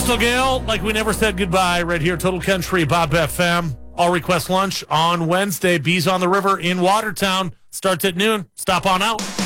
Crystal Gale, like we never said goodbye, right here, Total Country, Bob FM. All request lunch on Wednesday. Bees on the River in Watertown. Starts at noon. Stop on out.